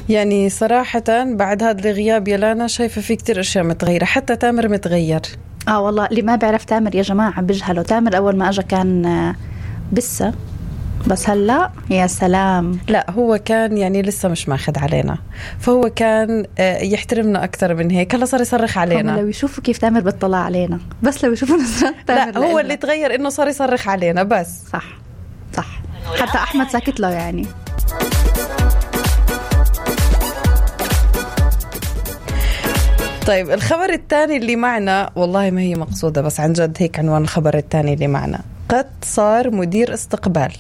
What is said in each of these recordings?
يعني صراحة بعد هذا الغياب يا لانا شايفة في كتير أشياء متغيرة، حتى تامر متغير. والله اللي ما بيعرف تامر يا جماعة بجهله. تامر أول ما أجا كان بس هلا يا سلام. لا هو كان يعني لسه مش ماخد علينا، فهو كان يحترمنا أكتر من هيك. هلا صار يصرخ علينا. لو يشوفوا كيف تامر بتطلع علينا، بس لو يشوفوا نظرات تامر. لا هو اللي تغير إنه صار يصرخ علينا بس. صح حتى أحمد ساكت له يعني. طيب الخبر الثاني اللي معنا، والله ما هي مقصودة بس عن جد هيك عنوان الخبر الثاني اللي معنا: قد صار مدير استقبال.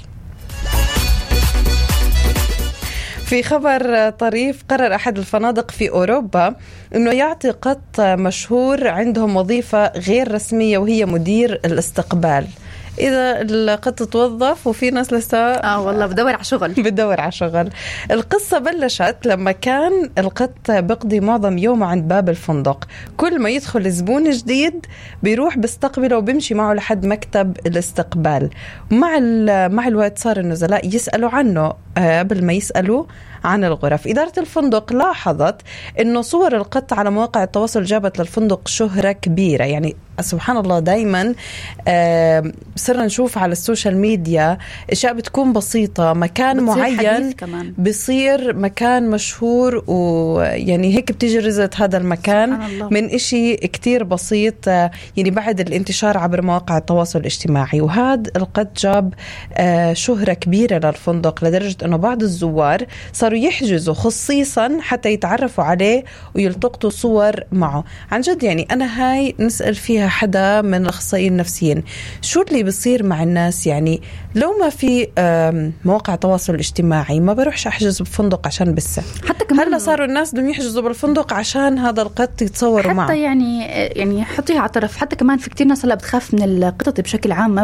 في خبر طريف، قرر أحد الفنادق في أوروبا أنه يعطي قط مشهور عندهم وظيفة غير رسمية وهي مدير الاستقبال. إذا القط توظف وفي ناس لسه والله بدور على شغل. القصة بلشت لما كان القط بيقضي معظم يومه عند باب الفندق. كل ما يدخل زبون جديد بيروح بيستقبله وبيمشي معه لحد مكتب الاستقبال. مع الوقت صار النزلاء يسألوا عنه قبل ما يسألوا عن الغرف. إدارة الفندق لاحظت إنه صور القط على مواقع التواصل جابت للفندق شهرة كبيرة. يعني سبحان الله دايما صرنا نشوف على السوشيال ميديا اشياء بتكون بسيطة، مكان معين بصير مكان مشهور، ويعني هيك بتيجي رزة هذا المكان من اشي كتير بسيط يعني بعد الانتشار عبر مواقع التواصل الاجتماعي. وهذا القد جاب شهرة كبيرة للفندق لدرجة انه بعض الزوار صاروا يحجزوا خصيصا حتى يتعرفوا عليه ويلتقطوا صور معه. عن جد يعني انا هاي نسأل فيها حدا من الأخصائيين النفسيين، شو اللي بيصير مع الناس؟ يعني لو ما في مواقع التواصل الاجتماعي ما بروحش أحجز بفندق عشان بس حتى كمان هلا صاروا الناس بدهم يحجزوا بالفندق عشان هذا القط يتصوروا معه. حتى يعني حطيها على طرف. حتى كمان في كتير ناس هلا بتخاف من القطط بشكل عام،